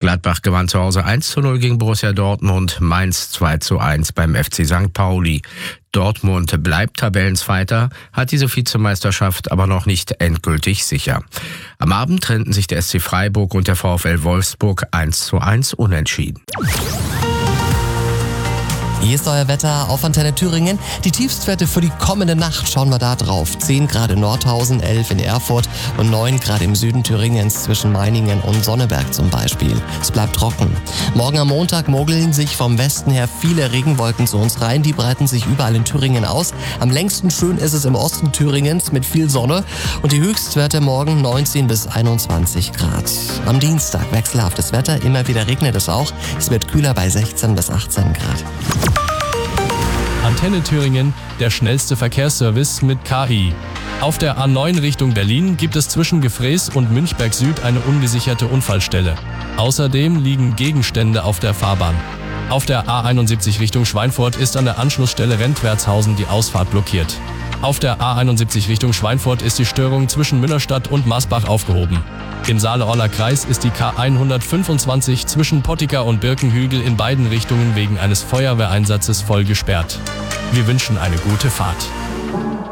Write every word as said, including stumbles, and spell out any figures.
Gladbach gewann zu Hause eins zu null gegen Borussia Dortmund, Mainz zwei zu eins beim F C Sankt Pauli. Dortmund bleibt Tabellenzweiter, hat diese Vizemeisterschaft aber noch nicht endgültig sicher. Am Abend trennten sich der S C Freiburg und der VfL Wolfsburg eins zu eins unentschieden. Hier ist euer Wetter auf Antenne Thüringen. Die Tiefstwerte für die kommende Nacht schauen wir da drauf. zehn Grad in Nordhausen, elf in Erfurt und neun Grad im Süden Thüringens zwischen Meiningen und Sonneberg zum Beispiel. Es bleibt trocken. Morgen am Montag mogeln sich vom Westen her viele Regenwolken zu uns rein. Die breiten sich überall in Thüringen aus. Am längsten schön ist es im Osten Thüringens mit viel Sonne. Und die Höchstwerte morgen neunzehn bis einundzwanzig Grad. Am Dienstag wechselhaftes Wetter, immer wieder regnet es auch. Es wird kühler bei sechzehn bis achtzehn Grad. Antenne Thüringen, der schnellste Verkehrsservice mit K I. Auf der A neun Richtung Berlin gibt es zwischen Gefräß und Münchberg Süd eine ungesicherte Unfallstelle. Außerdem liegen Gegenstände auf der Fahrbahn. Auf der A einundsiebzig Richtung Schweinfurt ist an der Anschlussstelle Rentwertshausen die Ausfahrt blockiert. Auf der A einundsiebzig Richtung Schweinfurt ist die Störung zwischen Münnerstadt und Maßbach aufgehoben. Im Saale-Orler Kreis ist die K hundertfünfundzwanzig zwischen Pottika und Birkenhügel in beiden Richtungen wegen eines Feuerwehreinsatzes voll gesperrt. Wir wünschen eine gute Fahrt.